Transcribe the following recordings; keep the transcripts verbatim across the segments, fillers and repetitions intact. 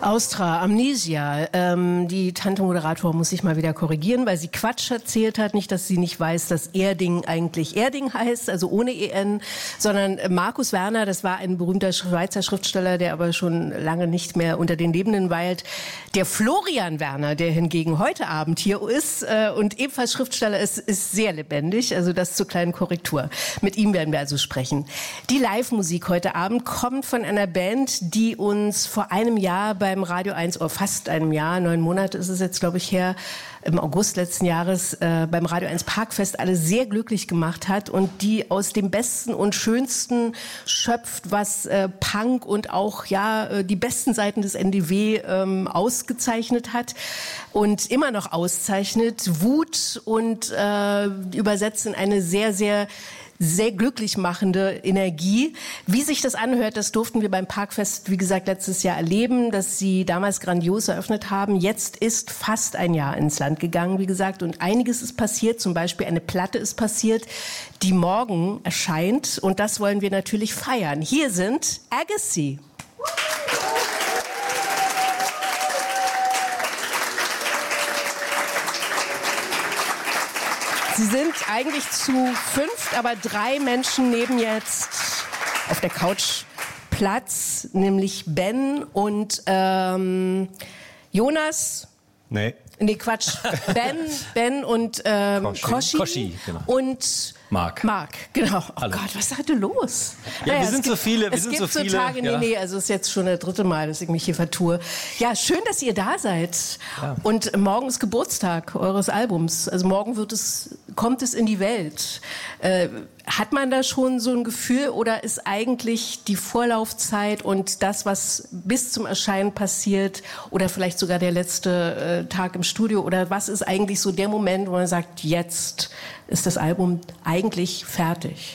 Austra, Amnesia. Ähm, die Tante Moderator muss sich mal wieder korrigieren, weil sie Quatsch erzählt hat. Nicht, dass sie nicht weiß, dass Erding eigentlich Erding heißt, also ohne E N, sondern Markus Werner, das war ein berühmter Schweizer Schriftsteller, der aber schon lange nicht mehr unter den Lebenden weilt. Der Florian Werner, der hingegen heute Abend hier ist äh, und ebenfalls Schriftsteller ist, ist sehr lebendig. Also das zur kleinen Korrektur. Mit ihm werden wir also sprechen. Die Live-Musik heute Abend kommt von einer Band, die uns vor einem Jahr beim Radio eins, oder fast einem Jahr, neun Monate ist es jetzt, glaube ich, her, im August letzten Jahres äh, beim Radio eins Parkfest alle sehr glücklich gemacht hat und die aus dem Besten und Schönsten schöpft, was äh, Punk und auch ja äh, die besten Seiten des N D W ähm, ausgezeichnet hat und immer noch auszeichnet. Wut und äh, übersetzt in eine sehr, sehr sehr glücklich machende Energie. Wie sich das anhört, das durften wir beim Parkfest, wie gesagt, letztes Jahr erleben, dass sie damals grandios eröffnet haben. Jetzt ist fast ein Jahr ins Land gegangen, wie gesagt, und einiges ist passiert. Zum Beispiel eine Platte ist passiert, die morgen erscheint, und das wollen wir natürlich feiern. Hier sind Agassi. Sie sind eigentlich zu fünft, aber drei Menschen nehmen jetzt auf der Couch Platz, nämlich Ben und ähm, Jonas. Nee. Nee, Quatsch. Ben, Ben und ähm, Koshi. Koshi, Koshi genau. Und Marc. Marc, genau. Oh Hallo. Gott, was ist heute los? Ja, naja, wir sind gibt, so viele. Wir es sind gibt so so viele. Tage, nee, ja. nee, also es ist jetzt schon das dritte Mal, dass ich mich hier vertue. Ja, schön, dass ihr da seid. Ja. Und morgen ist Geburtstag eures Albums. Also morgen wird es, kommt es in die Welt. Äh, hat man da schon so ein Gefühl, oder ist eigentlich die Vorlaufzeit und das, was bis zum Erscheinen passiert, oder vielleicht sogar der letzte äh, Tag im Studio, oder was ist eigentlich so der Moment, wo man sagt, jetzt ist das Album eigentlich fertig?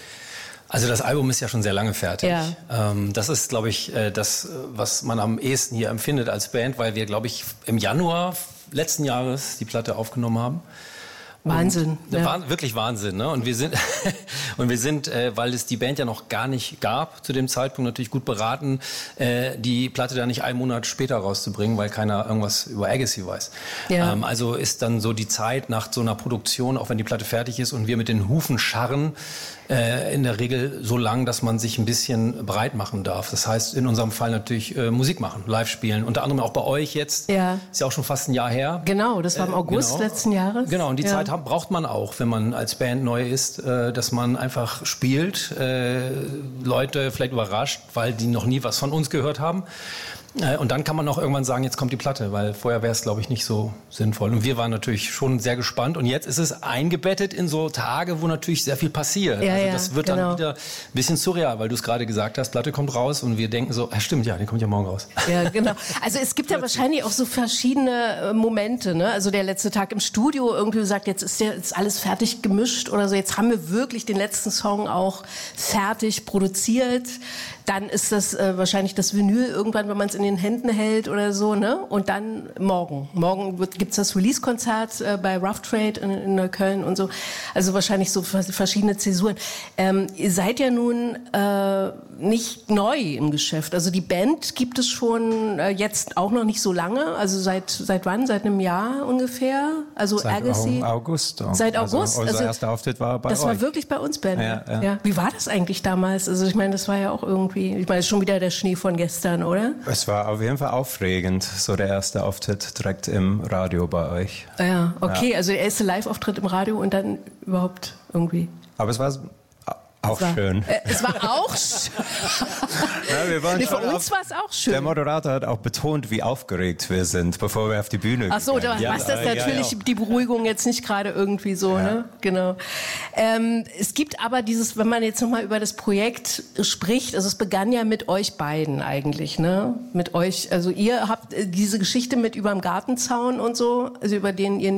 Also das Album ist ja schon sehr lange fertig. Ja. Ähm, das ist, glaube ich, äh, das, was man am ehesten hier empfindet als Band, weil wir, glaube ich, im Januar letzten Jahres die Platte aufgenommen haben. Wahnsinn. Und, ja. war wirklich Wahnsinn, ne? Und wir sind, und wir sind, äh, weil es die Band ja noch gar nicht gab zu dem Zeitpunkt, natürlich gut beraten, äh, die Platte dann nicht einen Monat später rauszubringen, weil keiner irgendwas über Agassi weiß. Ja. Ähm, also ist dann so die Zeit nach so einer Produktion, auch wenn die Platte fertig ist und wir mit den Hufen scharren, äh, in der Regel so lang, dass man sich ein bisschen breit machen darf. Das heißt, in unserem Fall natürlich äh, Musik machen, live spielen. Unter anderem auch bei euch jetzt. Ja. Ist ja auch schon fast ein Jahr her. Genau, das war im August äh, genau. letzten Jahres. Genau, und die ja. Zeit haben, braucht man auch, wenn man als Band neu ist, äh, dass man einfach spielt, äh, Leute vielleicht überrascht, weil die noch nie was von uns gehört haben. Äh, und dann kann man auch irgendwann sagen, jetzt kommt die Platte, weil vorher wäre es, glaube ich, nicht so sinnvoll. Und wir waren natürlich schon sehr gespannt. Und jetzt ist es eingebettet in so Tage, wo natürlich sehr viel passiert. Ja, also ja, das wird genau. dann wieder ein bisschen surreal, weil du es gerade gesagt hast, Platte kommt raus und wir denken so, ja stimmt, ja, die kommt ja morgen raus. Ja, genau. Also es gibt ja wahrscheinlich auch so verschiedene äh, Momente, ne? Also der letzte Tag im Studio, irgendwie sagt, jetzt ist ja jetzt alles fertig gemischt oder so. Jetzt haben wir wirklich den letzten Song auch fertig produziert. Dann ist das äh, wahrscheinlich das Vinyl irgendwann, wenn man es in den Händen hält oder so, ne? Und dann morgen. Morgen wird, gibt's das Release-Konzert äh, bei Rough Trade in, in Neukölln und so. Also wahrscheinlich so verschiedene Zäsuren. Ähm, ihr seid ja nun äh, nicht neu im Geschäft. Also die Band gibt es schon äh, jetzt auch noch nicht so lange. Also seit seit wann? Seit einem Jahr ungefähr? Also Seit Agassi? August. Seit August? Also unser also, erster Auftritt war bei das euch. war wirklich bei uns, Ben. Ja, ja. Ja. Wie war das eigentlich damals? Also ich meine, das war ja auch irgendwie, ich meine, das ist schon wieder der Schnee von gestern, oder? Es war auf jeden Fall aufregend, so der erste Auftritt direkt im Radio bei euch. Ja, okay, Ja. also der erste Live-Auftritt im Radio und dann überhaupt irgendwie. Aber es war auch Es war, schön. Äh, es war auch schön. Ja, wir waren Nee, für schon uns auf- war es auch schön. Der Moderator hat auch betont, wie aufgeregt wir sind, bevor wir auf die Bühne Ach so, da gegangen macht sind. das Ja, natürlich ja. die Beruhigung jetzt nicht gerade irgendwie so, Ja. ne? Genau. Ähm, es gibt aber dieses, wenn man jetzt nochmal über das Projekt spricht, also es begann ja mit euch beiden eigentlich, ne? Mit euch, also ihr habt äh, diese Geschichte mit überm Gartenzaun und so, also über den ihr nicht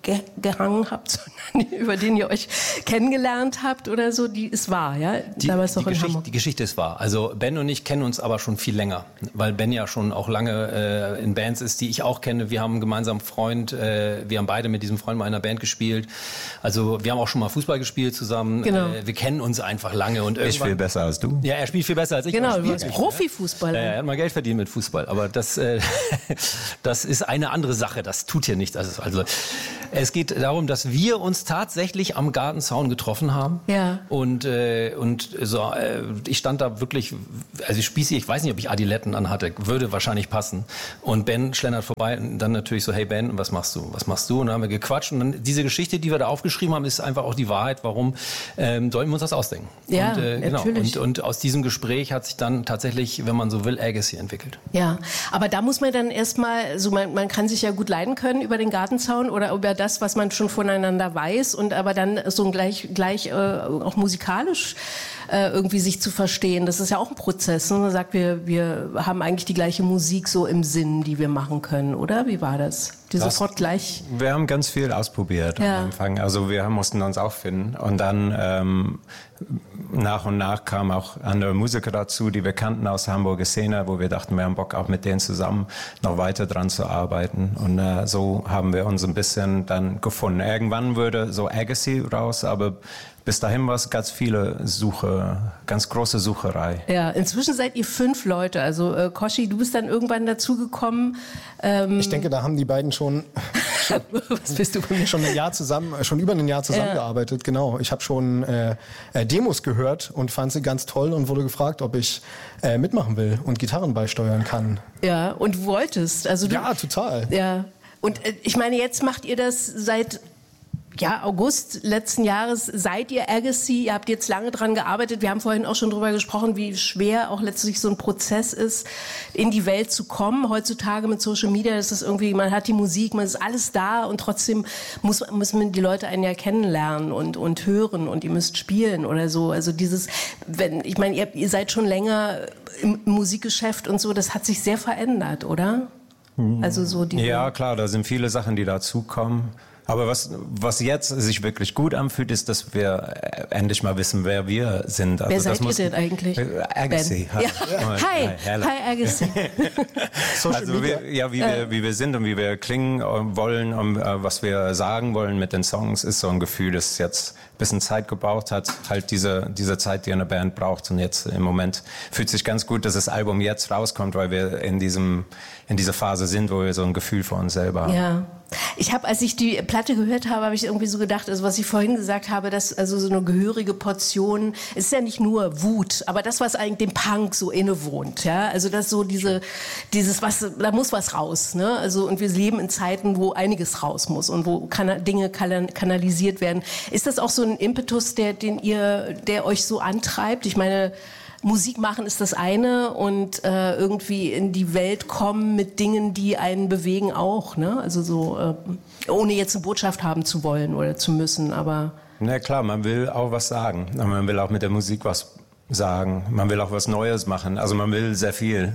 ge- gehangen habt, sondern über den ihr euch kennengelernt habt oder so, die ist wahr, ja? Die, Damals die, noch in Geschichte, Hamburg. die Geschichte ist wahr. Also Ben und ich kennen uns aber schon viel länger, weil Ben ja schon auch lange äh, in Bands ist, die ich auch kenne. Wir haben einen gemeinsamen Freund, äh, wir haben beide mit diesem Freund mal in einer Band gespielt. Also wir haben auch schon mal Fußball gespielt zusammen. Genau. Äh, wir kennen uns einfach lange. Und Ich viel besser als du. Ja, er spielt viel besser als ich. Genau, du spielt warst nicht, Profifußballer. Ja, er hat mal Geld verdient mit Fußball, aber das, äh, das ist eine andere Sache. Das tut hier nichts. Also, also es geht darum, dass wir uns tatsächlich am Gartenzaun getroffen haben. Ja. Und äh, und so, äh, ich stand da wirklich, also spießig, ich weiß nicht, ob ich Adiletten anhatte, würde wahrscheinlich passen. Und Ben schlendert vorbei und dann natürlich so, hey Ben, was machst du? Was machst du? Und dann haben wir gequatscht. Und dann diese Geschichte, die wir da aufgeschrieben haben, ist einfach auch die Wahrheit. Warum ähm, sollten wir uns das ausdenken? Ja, und, äh, genau. natürlich. Und, und aus diesem Gespräch hat sich dann tatsächlich, wenn man so will, Agassi entwickelt. Ja, aber da muss man dann erstmal, also man, man kann sich ja gut leiden können über den Gartenzaun oder über das, was man schon voneinander weiß und aber dann so gleich, gleich äh, auch musikalisch äh, irgendwie sich zu verstehen. Das ist ja auch ein Prozess. Ne? Man sagt, wir, wir haben eigentlich die gleiche Musik so im Sinn, die wir machen können, oder? Wie war das? Die Das- sofort gleich... Wir haben ganz viel ausprobiert Ja. am Anfang. Also wir mussten uns auch finden. Und dann ähm, nach und nach kamen auch andere Musiker dazu, die wir kannten aus der Hamburger Szene, wo wir dachten, wir haben Bock auch mit denen zusammen noch weiter dran zu arbeiten. Und äh, so haben wir uns ein bisschen dann gefunden. Irgendwann würde so Agassi raus, aber bis dahin war es ganz viele Suche, ganz große Sucherei. Ja, inzwischen seid ihr fünf Leute. Also äh, Koshi, du bist dann irgendwann dazugekommen. Ähm, Ich denke, da haben die beiden schon, was bist du von mir? schon ein Jahr zusammen, schon über ein Jahr zusammengearbeitet. Genau. Ich habe schon äh, äh, Demos gehört und fand sie ganz toll und wurde gefragt, ob ich äh, mitmachen will und Gitarren beisteuern kann. Ja, und du wolltest. Also du, Ja, total. Ja. Und äh, ich meine, jetzt macht ihr das seit ja, August letzten Jahres. Seid ihr Agassi? Ihr habt jetzt lange dran gearbeitet. Wir haben vorhin auch schon drüber gesprochen, wie schwer auch letztlich so ein Prozess ist, in die Welt zu kommen. Heutzutage mit Social Media ist es irgendwie, man hat die Musik, man ist alles da und trotzdem muss, müssen die Leute einen ja kennenlernen und, und hören und ihr müsst spielen oder so. Also dieses, wenn, ich meine, ihr, ihr seid schon länger im Musikgeschäft und so, das hat sich sehr verändert, oder? Also so die. Ja, klar, da sind viele Sachen, die dazukommen. Aber was, was jetzt sich wirklich gut anfühlt, ist, dass wir endlich mal wissen, wer wir sind. Also Wer das seid muss, ihr denn eigentlich? Äh, Agassi. Ben. Ja. Hi, hello. hi Agassi. Social Also Media. wir, ja, wie, wir, wie wir sind und wie wir klingen wollen und äh, was wir sagen wollen mit den Songs, ist so ein Gefühl, das jetzt ein bisschen Zeit gebraucht hat. Halt diese, diese Zeit, die eine Band braucht. Und jetzt im Moment fühlt sich ganz gut, dass das Album jetzt rauskommt, weil wir in diesem, in dieser Phase sind, wo wir so ein Gefühl für uns selber haben. Ja. Ich habe, als ich die Platte gehört habe, habe ich irgendwie so gedacht, also was ich vorhin gesagt habe, dass also so eine gehörige Portion, es ist ja nicht nur Wut, aber das, was eigentlich dem Punk so innewohnt, ja, also das so diese, dieses, was, da muss was raus, ne, also und wir leben in Zeiten, wo einiges raus muss und wo kana- Dinge kana- kanalisiert werden. Ist das auch so ein Impetus, der, den ihr, der euch so antreibt? Ich meine, Musik machen ist das eine und äh, irgendwie in die Welt kommen mit Dingen, die einen bewegen auch, ne? Also so, äh, ohne jetzt eine Botschaft haben zu wollen oder zu müssen, aber... Na klar, man will auch was sagen. Man will auch mit der Musik was sagen. Man will auch was Neues machen. Also man will sehr viel.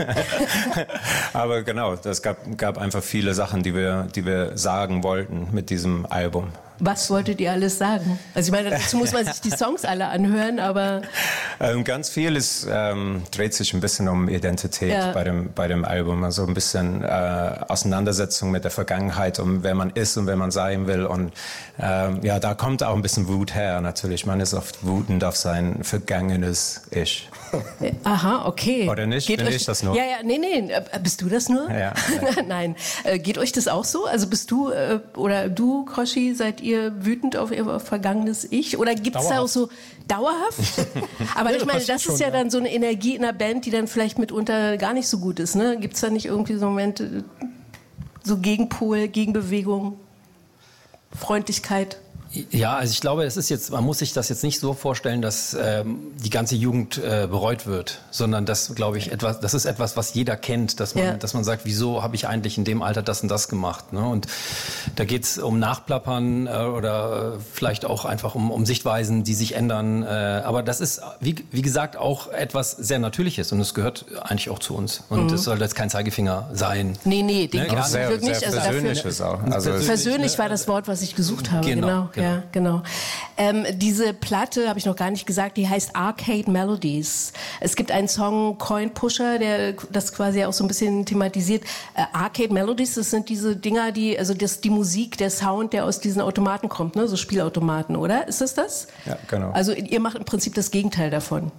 Aber genau, es gab, gab einfach viele Sachen, die wir, die wir sagen wollten mit diesem Album. Was wolltet ihr alles sagen? Also ich meine, dazu muss man sich die Songs alle anhören, aber... Ähm, ganz viel ist, ähm, dreht sich ein bisschen um Identität Ja. bei dem, bei dem Album. Also ein bisschen äh, Auseinandersetzung mit der Vergangenheit, um wer man ist und wer man sein will. Und ähm, ja, da kommt auch ein bisschen Wut her natürlich. Man ist oft wütend auf sein vergangenes Ich. Aha, okay. Oder nicht? Geht Bin euch, ich das nur? Ja, ja, nee, nee. Äh, Bist du das nur? Ja. Nein. Äh, geht euch das auch so? Also bist du äh, oder du, Koshi, seid ihr wütend auf ihr vergangenes Ich? Oder gibt es da auch so dauerhaft? Aber ich meine, das ist ja dann so eine Energie in der Band, die dann vielleicht mitunter gar nicht so gut ist. Ne? Gibt es da nicht irgendwie so Momente, so Gegenpol, Gegenbewegung, Freundlichkeit? Ja, also ich glaube, es ist jetzt, man muss sich das jetzt nicht so vorstellen, dass ähm, die ganze Jugend äh, bereut wird, sondern das, glaube ich, etwas, das ist etwas, was jeder kennt, dass man, ja. dass man sagt, wieso habe ich eigentlich in dem Alter das und das gemacht? Ne? Und da geht's um Nachplappern äh, oder äh, vielleicht auch einfach um, um Sichtweisen, die sich ändern. Äh, aber das ist, wie, wie gesagt, auch etwas sehr Natürliches und es gehört eigentlich auch zu uns. Und es mhm. soll jetzt kein Zeigefinger sein. Nee, nee, den ne? gibt es wirklich nicht. Also Persönliches auch. Also persönlich war das Wort, was ich gesucht habe. Genau, genau. genau. Ja, genau. Ähm, diese Platte, habe ich noch gar nicht gesagt, die heißt Arcade Melodies. Es gibt einen Song, Coin Pusher, der das quasi auch so ein bisschen thematisiert. Äh, Arcade Melodies, das sind diese Dinger, die, also das, die Musik, der Sound, der aus diesen Automaten kommt, ne? So Spielautomaten, oder? Ist das das? Ja, genau. Also ihr macht im Prinzip das Gegenteil davon.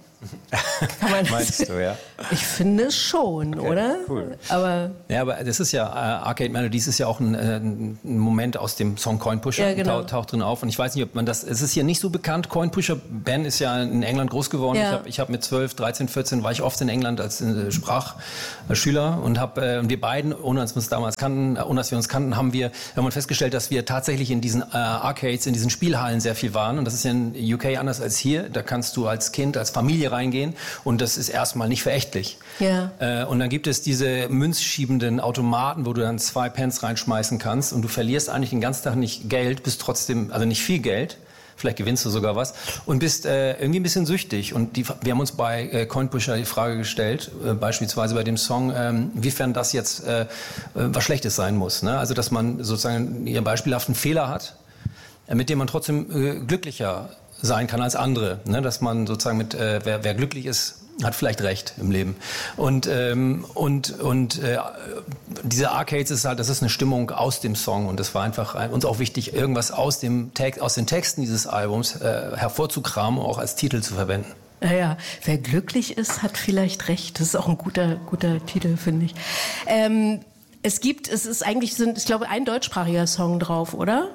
Kann man Meinst du, ja? Ich finde schon, okay, oder? Cool. Aber ja, aber das ist ja, äh, Arcade Melodies ist ja auch ein, äh, ein Moment aus dem Song Coin Pusher, ja, genau. taucht, taucht drin auf. Und ich weiß nicht, ob man das, es ist hier nicht so bekannt. Coin Pusher, Ben ist ja in England groß geworden. Ja. Ich habe ich hab mit zwölf, dreizehn, vierzehn war ich oft in England als äh, Sprachschüler und habe, äh, wir beiden, ohne dass wir uns damals kannten, ohne dass wir uns kannten, haben wir, haben wir festgestellt, dass wir tatsächlich in diesen äh, Arcades, in diesen Spielhallen sehr viel waren. Und das ist ja in U K anders als hier. Da kannst du als Kind, als Familie reingehen. Und das ist erstmal nicht verächtlich. Ja. Äh, und dann gibt es diese münzschiebenden Automaten, wo du dann zwei Pence reinschmeißen kannst und du verlierst eigentlich den ganzen Tag nicht Geld, bist trotzdem, also nicht viel Geld, vielleicht gewinnst du sogar was und bist äh, irgendwie ein bisschen süchtig. Und die, wir haben uns bei äh, Coin Pusher die Frage gestellt, äh, beispielsweise bei dem Song, ähm, inwiefern das jetzt äh, was Schlechtes sein muss. Ne? Also dass man sozusagen ihren beispielhaften Fehler hat, äh, mit dem man trotzdem äh, glücklicher sein kann als andere, ne? Dass man sozusagen mit, äh, wer, wer glücklich ist, hat vielleicht recht im Leben. Und ähm, und und äh, diese Arcades ist halt, das ist eine Stimmung aus dem Song und das war einfach ein, uns auch wichtig, irgendwas aus dem Text, aus den Texten dieses Albums äh, hervorzukramen, auch als Titel zu verwenden. Naja, wer glücklich ist, hat vielleicht recht. Das ist auch ein guter guter Titel, finde ich. Ähm, es gibt, es ist eigentlich sind, ich glaube, ein deutschsprachiger Song drauf, oder?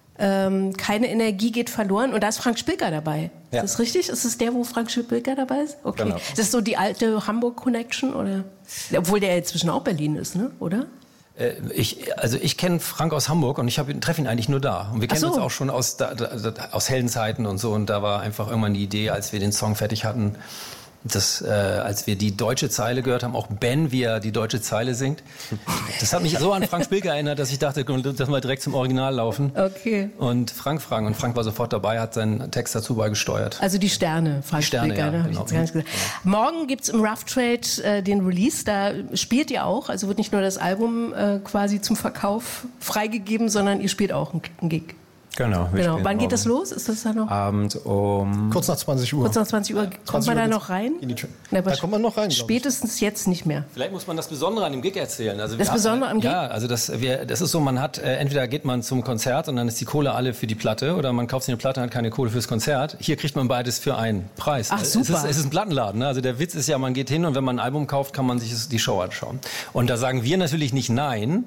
Ähm, keine Energie geht verloren. Und da ist Frank Spilker dabei. Ja. Ist das richtig? Ist es der, wo Frank Spilker dabei ist? Okay. Genau. Ist das so die alte Hamburg-Connection? Oder? Obwohl der inzwischen auch Berlin ist, ne? Oder? Äh, ich, also ich kenne Frank aus Hamburg und ich treffe ihn eigentlich nur da. Und wir kennen so. uns auch schon aus, da, da, aus Heldenzeiten und so. Und da war einfach irgendwann die Idee, als wir den Song fertig hatten, Das, äh, als wir die deutsche Zeile gehört haben, auch Ben, wie er die deutsche Zeile singt. Das hat mich so an Frank Spilker erinnert, dass ich dachte, dass wir direkt zum Original laufen. Okay. Und Frank fragen. Und Frank war sofort dabei, hat seinen Text dazu beigesteuert. Also die Sterne, Frank die Sterne, Spilker, ja, ne? genau. Hab ich jetzt gar nicht gesagt. Genau. Morgen gibt's im Rough Trade äh, den Release, da spielt ihr auch. Also wird nicht nur das Album äh, quasi zum Verkauf freigegeben, sondern ihr spielt auch einen Gig. Genau. genau. Wann geht das los? Ist das da noch? Abend um... Kurz nach zwanzig Uhr. Kurz nach zwanzig Uhr. Kommt man da noch rein? Na, da kommt man noch rein, spätestens jetzt nicht mehr. Vielleicht muss man das Besondere an dem Gig erzählen. Also das Besondere am Gig? Ja, also das, wir, das ist so, man hat, äh, entweder geht man zum Konzert und dann ist die Kohle alle für die Platte oder man kauft sich eine Platte und hat keine Kohle fürs Konzert. Hier kriegt man beides für einen Preis. Ach, super. Es ist, es ist ein Plattenladen. Ne? Also der Witz ist ja, man geht hin und wenn man ein Album kauft, kann man sich die Show anschauen. Und da sagen wir natürlich nicht nein,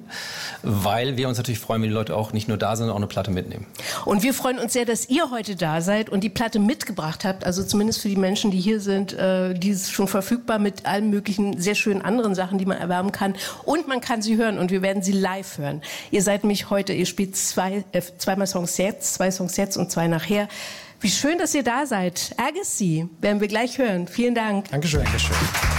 weil wir uns natürlich freuen, wenn die Leute auch nicht nur da sind, sondern auch eine Platte mitnehmen. Und wir freuen uns sehr, dass ihr heute da seid und die Platte mitgebracht habt. Also zumindest für die Menschen, die hier sind, äh, die ist schon verfügbar mit allen möglichen sehr schönen anderen Sachen, die man erwerben kann. Und man kann sie hören und wir werden sie live hören. Ihr seid nämlich heute, ihr spielt zwei, äh, zweimal Songs jetzt, zwei Songs jetzt und zwei nachher. Wie schön, dass ihr da seid. Agassi werden wir gleich hören. Vielen Dank. Dankeschön. Dankeschön.